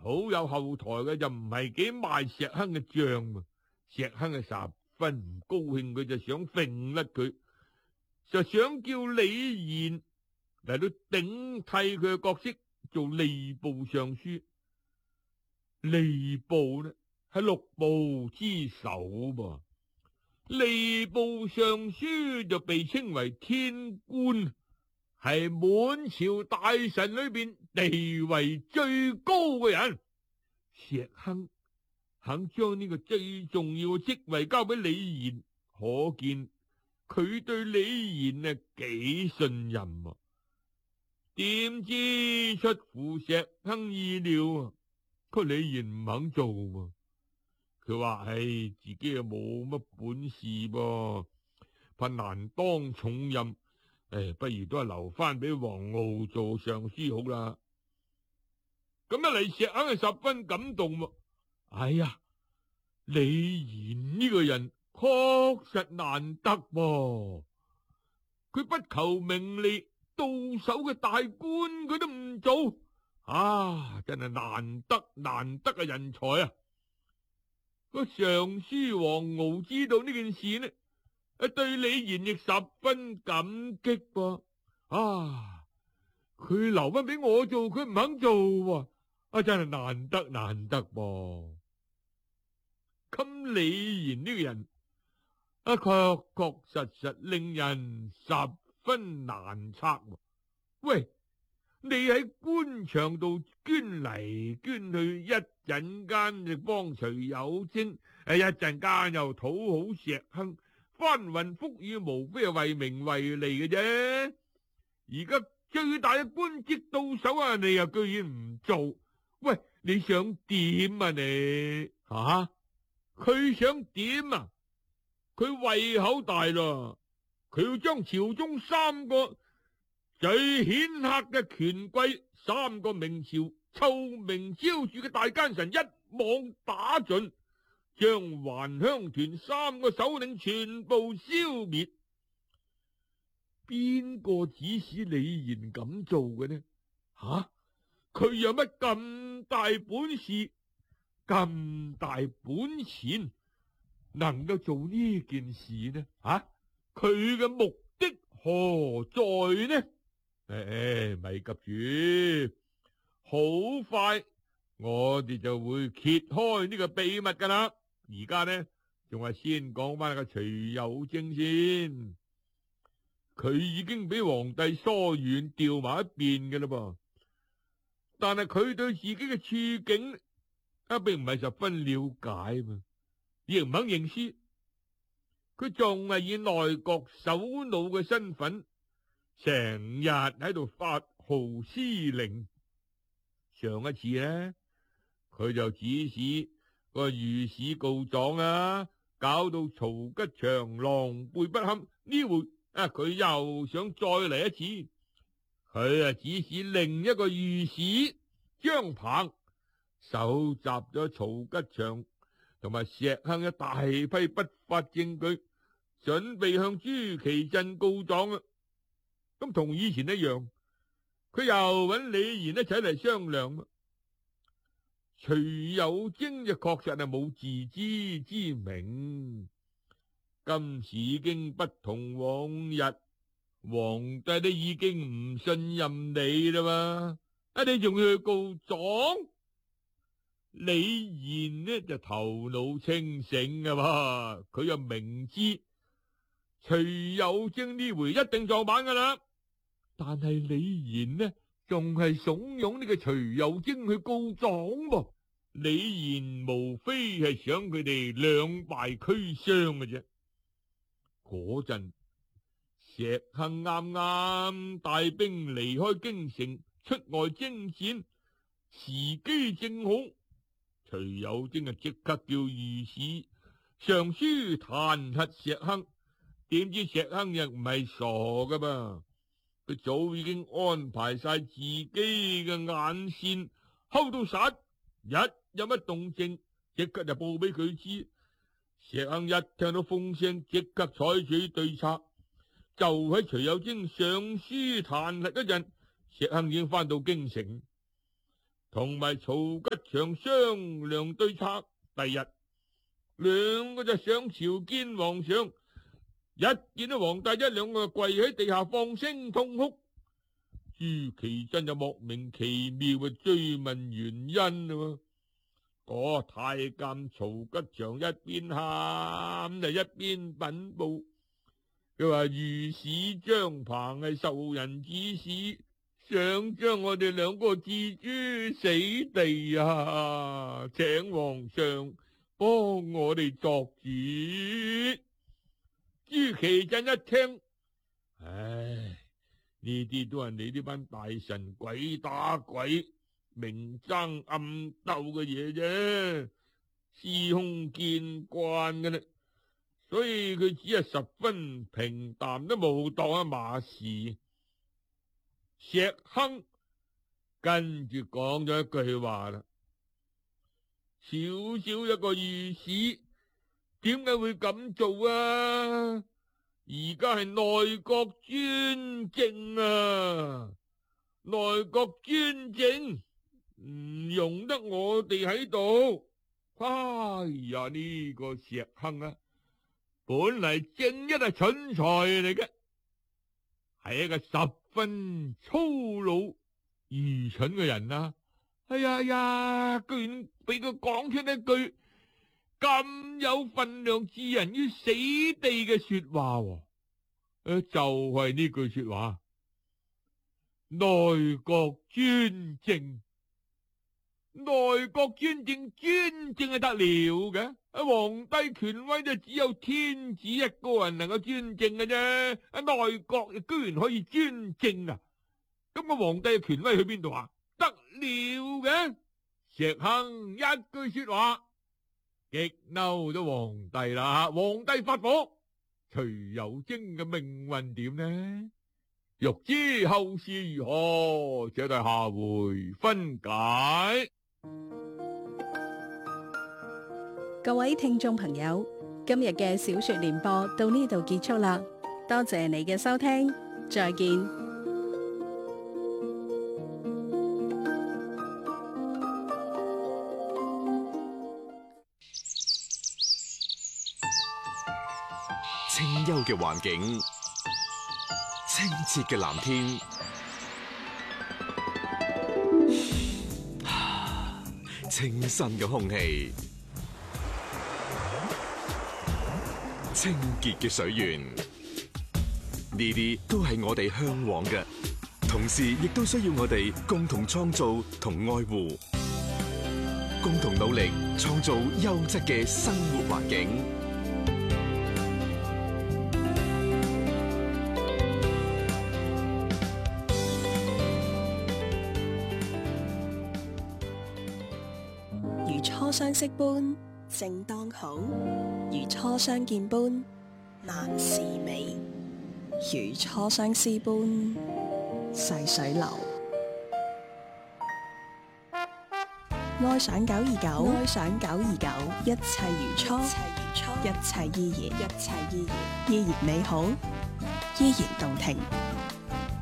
好有後台嘅，就唔係幾賣石亨嘅賬。石亨係十分唔高興，佢就想揈甩佢，就想叫李賢嚟到頂替佢嘅角色，做吏部尚書。吏部呢係六部之首噃，吏部尚書就被稱為天官，係滿朝大臣裏邊地位最高嘅人。石亨肯將呢個最重要嘅職位交俾李賢，可見佢對李賢啊幾信任啊。點知出乎石亨意料啊，個李賢唔肯做啊。佢話：自己又冇乜本事噃，怕難當重任，不如都係留翻俾黃鏜做尚書好啦。咁一嚟，石亨係十分感動喎。李賢呢個人確實難得噃，佢不求名利，到手嘅大官佢都唔做，真係難得嘅人才啊！個尚書黃鏜知道呢件事呢，對李賢亦十分感激噃。佢留翻俾我做，佢唔肯做喎，真係難得噃。咁李賢呢個人確實令人十分難測。喂，你喺官場度捐嚟捐去，一陣間就幫徐有貞，一陣間又討好石亨，翻雲覆雨，無非係為名為利嘅啫。而家最大嘅官職到手你又居然唔做，喂，你想點啊你？佢想點啊？佢胃口大啦，佢要將朝中三個最顯赫嘅權貴，三個明朝臭名昭著嘅大奸臣一網打盡，將還鄉團三個首領全部消滅。邊個指使李賢咁做嘅呢？佢有乜咁大本事？咁大本錢能夠做呢件事呢？佢嘅目的何在呢？咪急住，好快我哋就會揭開呢個秘密噶啦。而家呢，仲係先講翻個徐有貞先。佢已經俾皇帝疏遠調埋一邊嘅啦噃，但係佢對自己嘅處境並唔係十分了解嘛，亦唔肯認輸。佢仲係以內閣首腦嘅身份，成日喺度發號施令。上一次呢，佢就指使個御史告狀搞到曹吉祥狼狽不堪。呢回佢又想再嚟一次，佢指使另一個御史張鵬搜集咗曹吉祥同埋石亨一大批不法證據，準備向朱祁鎮告狀。咁同以前一樣，佢又揾李賢一齊嚟商量。徐有貞就確實係冇自知之明，今時已經不同往日，皇帝都已經唔信任你啦嘛，你仲要去告狀？李賢呢就頭腦清醒噶嘛，佢又明知徐有貞呢回一定撞板噶啦，但係李賢呢仲係慫恿呢個徐有貞去告狀噃。李賢無非係想佢哋兩敗俱傷嘅啫。嗰陣石亨啱啱帶兵離開京城，出外征戰，時機正好。徐有貞即刻叫御史上書彈劾石亨，點知石亨又唔係傻噶嘛，佢早已經安排晒自己嘅眼線，睺到實，一有乜動靜即刻就報俾佢知。石亨一聽到風聲，即刻採取對策。就喺徐有貞上書彈劾嗰陣，石亨已經翻到京城。 同埋曹吉祥商量對策。第日兩個就上朝見皇上，一見到皇帝一兩個跪喺地下放聲痛哭。朱祁鎮就莫名其妙嘅追問原因咯。嗰太監曹吉祥一邊喊就一邊稟報，佢話御史張鵬係受人指使，想將我哋兩個置諸死地啊！請皇上幫我哋作主。朱祁鎮一聽，唉，呢啲都係你呢班大臣鬼打鬼、明爭暗鬥嘅嘢啫，司空見慣嘅啦，所以佢只係十分平淡，都冇當一碼事。石亨跟住講咗一句話啦：少少一個御史，點解會咁做啊？而家係內閣專政啊，內閣專政唔容得我哋喺度。哎呀，呢個石亨啊，本嚟正一係蠢材嚟嘅，係一個十分粗魯愚蠢嘅人啊！哎呀，居然俾佢講出一句咁有分量置人於死地嘅說話，就係呢句說話，內閣專政，內閣專政，專政係得了嘅？皇帝權威就只有天子一個人能夠專政嘅啫，內閣居然可以專政啊！咁個皇帝嘅權威去邊度啊？得了嘅？石亨一句說話激嬲咗皇帝啦，皇帝發火，徐有貞嘅命運點呢？欲知後事如何，且待下回分解。 各位聽眾朋友，今日嘅小說聯播到呢度結束啦，多謝你嘅收聽，再見。 清幽嘅環境，清澈嘅藍天，清新嘅空氣，清潔嘅水源，呢啲都係我哋向往嘅，同時亦都需要我哋共同創造同愛護，共同努力創造優質嘅生活環境。 如初相識般正當好，如初相見般難是美，如初相思般細水流。愛上929，愛上929，一切如初，一切依然，依然美好，依然動聽。